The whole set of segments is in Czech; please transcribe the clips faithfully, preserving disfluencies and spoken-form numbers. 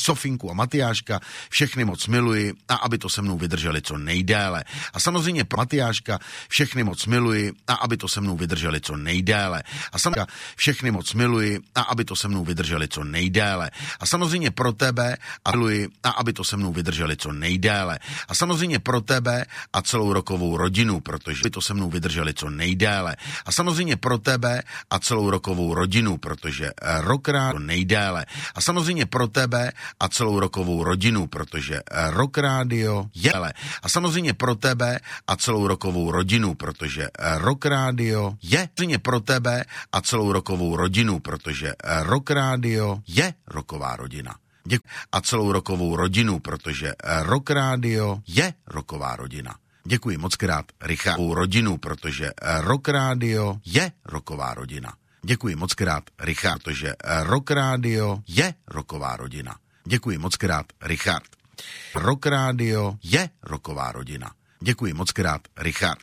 Sofinku a Matyáška, všechny moc miluji a aby to se mnou vydrželi co nejdéle. A samozřejmě pro Matyáška, všechny moc miluji a aby to se mnou vydrželi co nejdéle. A samozřejmě všechny moc miluji a aby to se mnou vydrželi co nejdéle. A samozřejmě pro tebe a miluji a aby to se mnou vydrželi co nejdéle. A samozřejmě pro tebe a celou rokovou rodinu, protože by to se mnou vydrželi co nejdéle. A samozřejmě pro tebe a celou rokovou rodinu, protože rok rádio nejdéle. A samozřejmě pro tebe a celou rokovou rodinu, protože rok rádio je. A samozřejmě pro tebe a celou rokovou rodinu, protože rok rádio je. Samozřejmě pro tebe a celou rokovou rodinu, protože rok rádio je roková rodina. Děkuji. A celou rokovou rodinu, protože rok rádio je roková rodina. Děkuji moc krát, Richard. Rodinu, protože rok rádio je roková rodina. Děkuji moc krát, Richard, protože rok rádio je roková rodina. Děkuji moc krát, Richard. Rok rádio je roková rodina. Děkuji moc krát, Richard.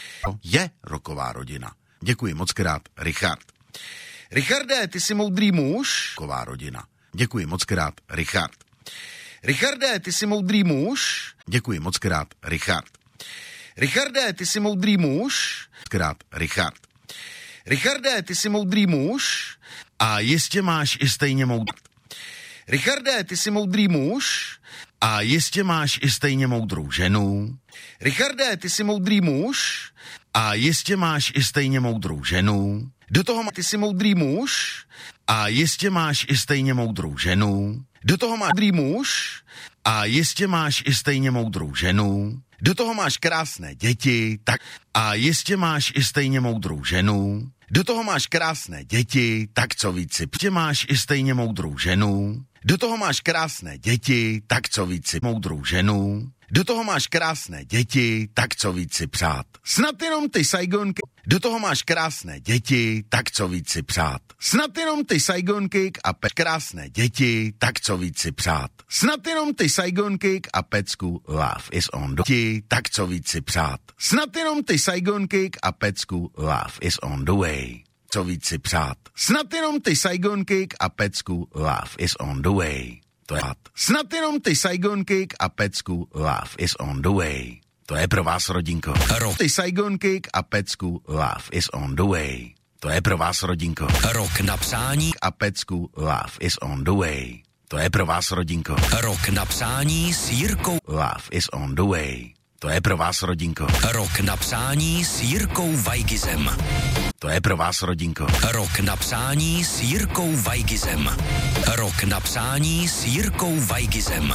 Je roková rodina. Děkuji moc krát, Richard. Richarde, ty jsi moudrý muž. Roková rodina. Děkuji moc krát, Richard. Richarde, ty jsi moudrý muž. Děkuji moc krát, Richard. Richarde, ty jsi moudrý muž. Krát, Richard. Richarde, ty jsi moudrý muž. A jistě máš i stejně moudrý. Richarde, ty jsi moudrý muž. A jistě máš i stejně moudrou ženu. Richarde, ty jsi moudrý muž. A jistě máš i stejně moudrou ženu. Do toho má, ty jsi moudrý muž. A jistě máš i stejně moudrou ženu. Do toho máš moudrý muž. A jistě máš i stejně moudrou ženu. Do toho máš krásné děti, tak a jistě máš i stejně moudrou ženu. Do toho máš krásné děti, tak co víc si pře máš i stejně moudrou ženu. Do toho máš krásné děti, tak co víc si moudrou ženu. Do toho máš krásné děti, tak co víc si přát. Snad jenom ty Saigonky. Do toho máš krásné děti, tak co víc si přát. Snad jenom ty Saigonky a pe krásné děti, tak co víc si přát. Snad jenom ty Saigonky a pecku love is on the way, tak co víc si přát. Snad jenom ty Saigonky a pecku love is on the way. Co víc si přát. Snad jenom ty Saigonky a pecku love is on the way. To je snad jenom ty Saigonky a pecku love is on the way. To je pro vás, rodinko. Rok. Ty Saigonky a pecku love is on the way. To je pro vás, rodinko. Rok na psání a pecku love is on the way. To je pro vás, rodinko. Rok na psání s Jirkou. Love is on the way. To je pro vás, rodinko. Rok na psání s Jirkou Vajgizem. To je pro vás, rodinko. Rok na psání s Jirkou Vajgizem. Rok na psání s Jirkou Vajgizem.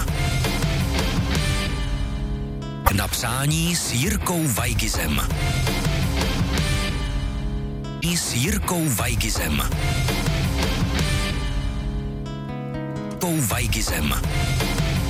Na psání s Jirkou Vajgizem. S Jirkou Vajgizem. Vajgizem.